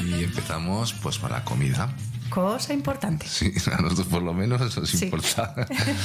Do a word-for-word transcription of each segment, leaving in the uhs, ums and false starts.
Y empezamos pues por la comida. Cosa importante. Sí, a nosotros por lo menos eso sí, importa.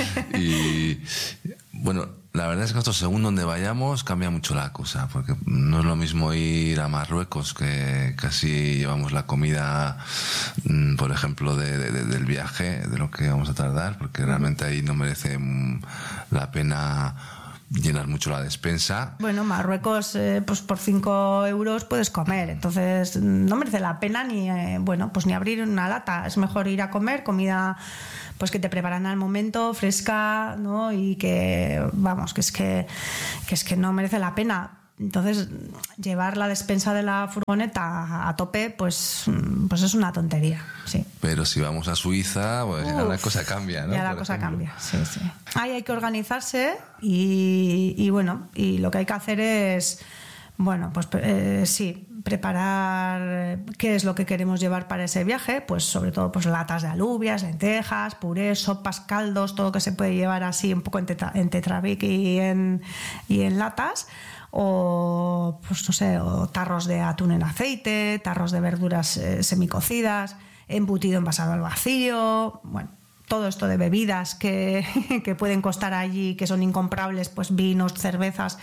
Y bueno, la verdad es que nosotros según donde vayamos cambia mucho la cosa, porque no es lo mismo ir a Marruecos, que casi llevamos la comida, por ejemplo, de, de, del viaje, de lo que vamos a tardar, porque realmente ahí no merece la pena llenar mucho la despensa. Bueno, Marruecos, eh, pues por cinco euros puedes comer, entonces no merece la pena ni, eh, bueno, pues ni abrir una lata. Es mejor ir a comer comida pues que te preparan al momento, fresca, ¿no? Y que, vamos, que es que, que es que no merece la pena. Entonces, llevar la despensa de la furgoneta a tope, pues, pues es una tontería, sí. Pero si vamos a Suiza, pues Uf, ya la cosa cambia, ¿no? Ya la Por cosa ejemplo. cambia, sí, sí. Ahí hay que organizarse y, y bueno, y lo que hay que hacer es, bueno, pues eh, sí, preparar qué es lo que queremos llevar para ese viaje, pues sobre todo pues latas de alubias, lentejas, purés, sopas, caldos, todo que se puede llevar así un poco en, tetra, en tetrabric y en, y en latas. O pues no sé, o tarros de atún en aceite, tarros de verduras eh, semicocidas, embutido envasado al vacío, bueno, todo esto de bebidas que, que pueden costar allí, que son incomprables, pues vinos, cervezas.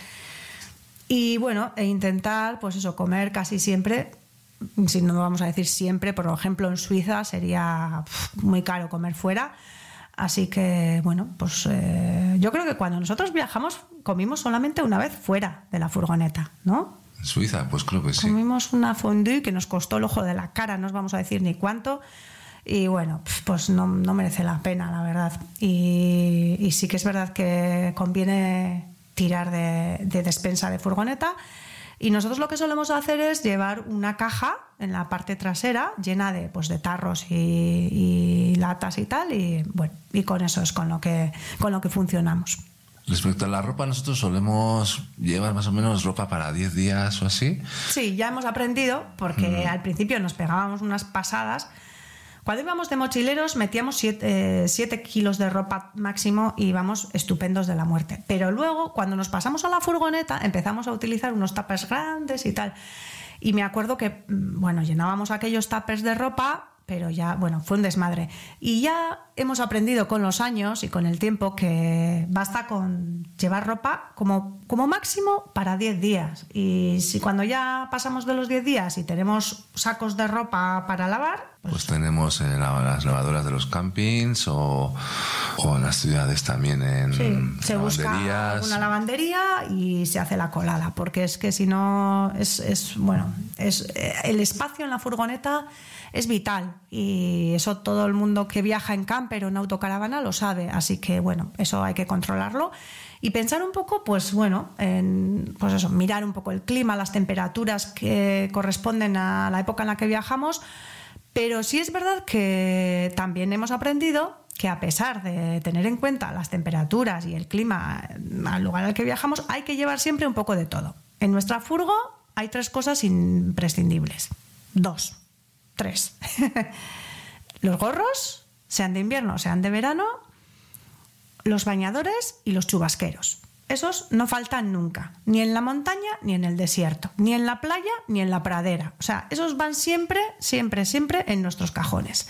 Y bueno, e intentar, pues eso, comer casi siempre, si no vamos a decir siempre, por ejemplo en Suiza sería pff, muy caro comer fuera. Así que, bueno, pues eh, yo creo que cuando nosotros viajamos comimos solamente una vez fuera de la furgoneta, ¿no? ¿En Suiza? Pues creo que sí. Comimos una fondue que nos costó el ojo de la cara, no os vamos a decir ni cuánto. Y bueno, pues no, no merece la pena, la verdad. Y, y sí que es verdad que conviene tirar de, de despensa de furgoneta. Y nosotros lo que solemos hacer es llevar una caja en la parte trasera llena de, pues, de tarros y, y latas y tal, y bueno, y con eso es con lo que con lo que funcionamos. Respecto a la ropa, nosotros solemos llevar más o menos ropa para diez días o así. Sí, ya hemos aprendido, porque mm. al principio nos pegábamos unas pasadas. Cuando íbamos de mochileros metíamos siete kilos de ropa máximo y íbamos estupendos de la muerte. Pero luego, cuando nos pasamos a la furgoneta, empezamos a utilizar unos tuppers grandes y tal. Y me acuerdo que, bueno, llenábamos aquellos tuppers de ropa, pero ya, bueno, fue un desmadre. Y ya hemos aprendido con los años y con el tiempo que basta con llevar ropa como, como máximo para diez días. Y si cuando ya pasamos de los diez días y tenemos sacos de ropa para lavar, Pues, pues tenemos eh, la, las lavadoras de los campings o, o en las ciudades también en sí, se busca una lavandería y se hace la colada, porque es que si no es, es bueno, es el espacio en la furgoneta es vital y eso todo el mundo que viaja en camper o en autocaravana lo sabe, así que bueno, eso hay que controlarlo y pensar un poco, pues bueno, en, pues eso, mirar un poco el clima, las temperaturas que corresponden a la época en la que viajamos. Pero sí es verdad que también hemos aprendido que a pesar de tener en cuenta las temperaturas y el clima al lugar al que viajamos, hay que llevar siempre un poco de todo. En nuestra furgo hay tres cosas imprescindibles. Dos, tres. Los gorros, sean de invierno, sean de verano, los bañadores y los chubasqueros. Esos no faltan nunca, ni en la montaña ni en el desierto, ni en la playa ni en la pradera. O sea, esos van siempre, siempre, siempre en nuestros cajones.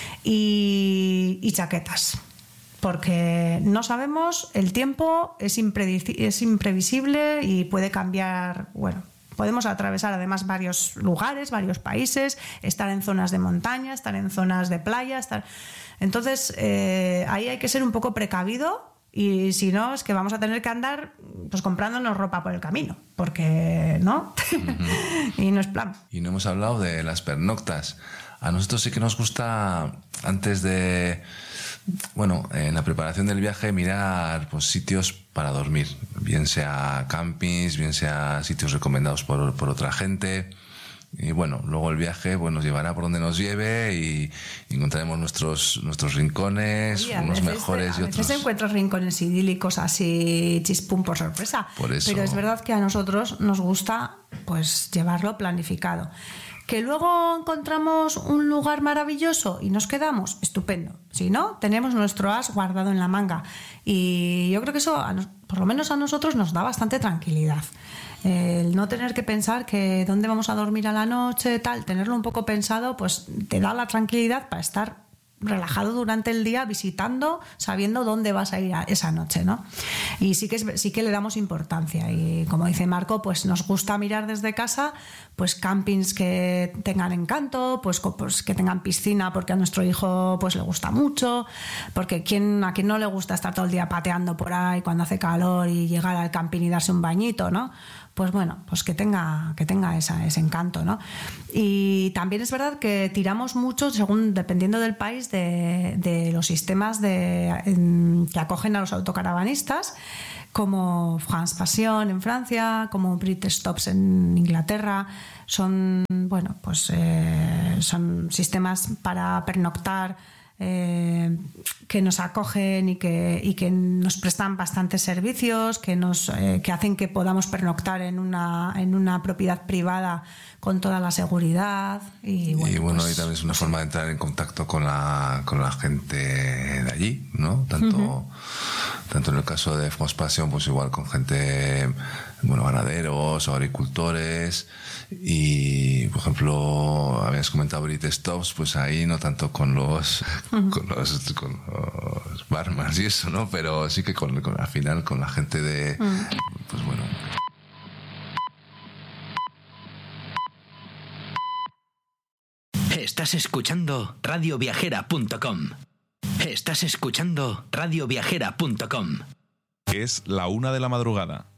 Y, y chaquetas, porque no sabemos, el tiempo es, impredici- es imprevisible y puede cambiar, bueno, podemos atravesar además varios lugares, varios países, estar en zonas de montaña, estar en zonas de playa, estar... Entonces, eh, ahí hay que ser un poco precavido. Y si no, es que vamos a tener que andar pues comprándonos ropa por el camino, porque no, uh-huh. Y no es plan. Y no hemos hablado de las pernoctas. A nosotros sí que nos gusta, antes de, bueno, en la preparación del viaje, mirar pues sitios para dormir, bien sea campings, bien sea sitios recomendados por, por otra gente. Y bueno, luego el viaje pues, nos llevará por donde nos lleve y encontraremos nuestros, nuestros rincones, Oye, unos veces, mejores y otros. A veces encuentro rincones idílicos así chispum por sorpresa. Por eso. Pero es verdad que a nosotros nos gusta pues llevarlo planificado. ¿Que luego encontramos un lugar maravilloso y nos quedamos? Estupendo. Si no, tenemos nuestro as guardado en la manga. Y yo creo que eso, a nos, por lo menos a nosotros, nos da bastante tranquilidad. El no tener que pensar que dónde vamos a dormir a la noche, tal, tenerlo un poco pensado, pues te da la tranquilidad para estar relajado durante el día visitando, sabiendo dónde vas a ir a esa noche, ¿no? Y sí que es, sí que le damos importancia, y como dice Marco, pues nos gusta mirar desde casa pues campings que tengan encanto, pues, pues que tengan piscina, porque a nuestro hijo pues le gusta mucho, porque ¿quién, a quien no le gusta estar todo el día pateando por ahí cuando hace calor y llegar al camping y darse un bañito, ¿no? Pues bueno, pues que tenga, que tenga esa, ese encanto, ¿no? Y también es verdad que tiramos mucho, según dependiendo del país, de, de los sistemas de, en, que acogen a los autocaravanistas, como France Passion en Francia, como Brit Stops en Inglaterra. Son, bueno, pues eh, son sistemas para pernoctar, Eh, que nos acogen y que, y que nos prestan bastantes servicios, que nos eh, que hacen que podamos pernoctar en una, en una propiedad privada con toda la seguridad. Y bueno, y, bueno, pues, y también es una forma de entrar en contacto con la, con la gente de allí, ¿no? Tanto, uh-huh. tanto en el caso de France Passion, pues igual con gente, bueno, ganaderos o agricultores. Y por ejemplo, habías comentado Brit Stops, pues ahí no tanto con los uh-huh. con los, con los barmans y eso, ¿no? Pero sí que con, con al final con la gente de uh-huh. pues bueno. Estás escuchando radio viajera punto com. Estás escuchando radio viajera punto com. Es la una de la madrugada.